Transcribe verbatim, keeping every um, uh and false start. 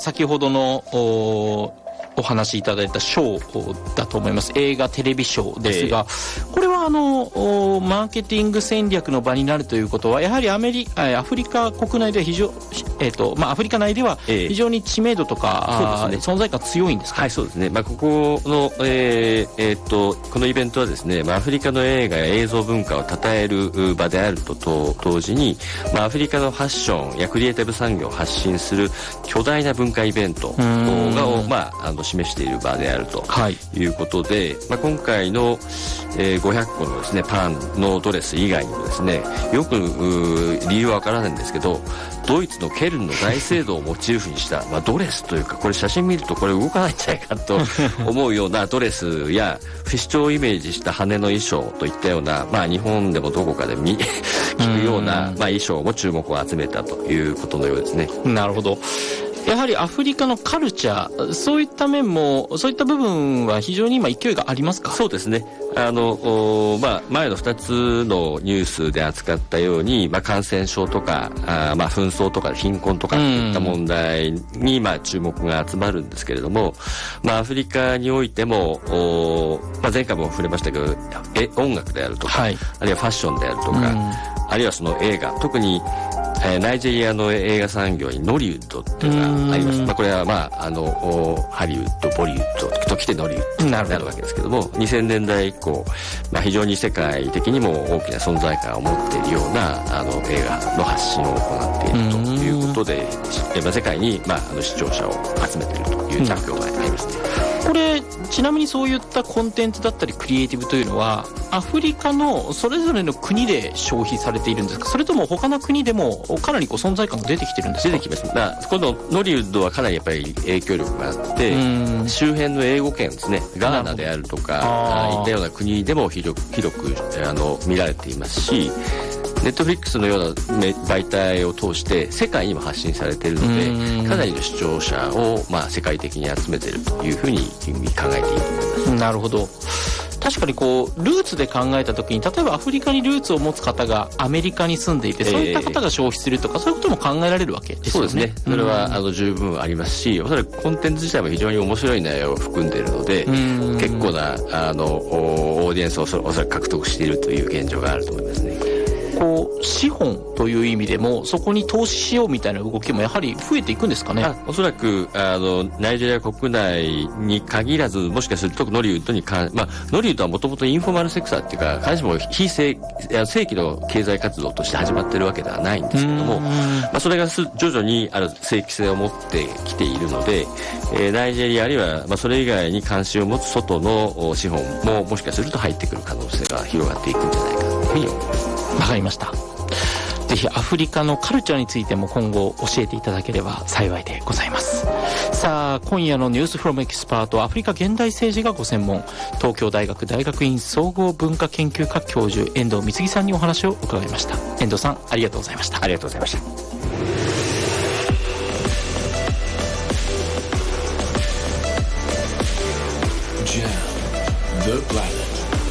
先ほどのおお話しいただいた賞だと思います。映画テレビ賞ですが、えー、これはあのマーケティング戦略の場になるということは、やはりアメリカアフリカ国内では非常、えーとまあ、アフリカ内では非常に知名度とか、えーね、存在感強いんですか。 はい、そうですね、まあ、ここの、えーえー、とこのイベントはですね、まあ、アフリカの映画や映像文化を称える場であるとと同時に、まあ、アフリカのファッションやクリエイティブ産業を発信する巨大な文化イベントがを、まあ、あの示している場であるということで、はい、まあ、今回の、えー、ごひゃっこのですねパンのドレス以外にもですね、よく理由はわからないんですけど、ドイツのケルンの大聖堂をモチーフにした、まあ、ドレスというか、これ写真見るとこれ動かないんじゃないかと思うようなドレスや不死鳥をイメージした羽の衣装といったような、まあ、日本でもどこかで見聞くような、まあ、衣装も注目を集めたということのようですね。 なるほど。やはりアフリカのカルチャー、そういった面も、そういった部分は非常に今勢いがありますか。 そうですね。あの、まあ、前のふたつのニュースで扱ったように、まあ、感染症とか、あまあ、紛争とか貧困とかといった問題に、まあ、注目が集まるんですけれども、まあ、アフリカにおいても、まあ、前回も触れましたけど、え音楽であるとか、はい、あるいはファッションであるとか、あるいはその映画、特にえー、ナイジェリアの映画産業にノリウッドっていうのがあります。まあ、これは、まあ、あのハリウッド、ボリウッドときてノリウッドになるわけですけども、にせんねんだい以降、まあ、非常に世界的にも大きな存在感を持っているようなあの映画の発信を行っているということで、えーまあ、世界に、まあ、あの視聴者を集めているという状況がありますね。 これちなみにそういったコンテンツだったりクリエイティブというのはアフリカのそれぞれの国で消費されているんですか、それとも他の国でもかなりこう存在感が出てきてるんですか。 出てきます。まあ、このノリウッドはかなりやっぱり影響力があって、周辺の英語圏ですね、ガーナであるとかいったような国でも広く広くあの見られていますし、ネットフリックスのような媒体を通して世界にも発信されているので、かなりの視聴者を、まあ、世界的に集めているというふうに考えていいと思います。 なるほど。確かにこうルーツで考えた時に、例えばアフリカにルーツを持つ方がアメリカに住んでいて、そういった方が消費するとか、そういうことも考えられるわけですよね。 そうですね。それはあの十分ありますし、おそらくコンテンツ自体も非常に面白い内容を含んでいるので、結構なあのオーディエンスをおそらく獲得しているという現状があると思いますね。 こう資本という意味でもそこに投資しようみたいな動きもやはり増えていくんですかね。 あおそらくあのナイジェリア国内に限らず、もしかするとノリウッドに関、まあ、ノリウッドはもともとインフォーマルセクターっていうか、必ずしも非正正規の経済活動として始まっているわけではないんですけども、まあ、それが徐々にある正規性を持ってきているので、えー、ナイジェリアあるいは、まあ、それ以外に関心を持つ外の資本ももしかすると入ってくる可能性が広がっていくんじゃないかというふうに思います。 わかりました。ぜひアフリカのカルチャーについても今後教えていただければ幸いでございます。さあ、今夜のニュースフロムエキスパート、アフリカ現代政治がご専門、東京大学大学院総合文化研究科教授遠藤貢さんにお話を伺いました。遠藤さん、ありがとうございました。 ありがとうございました。ジャム The Planet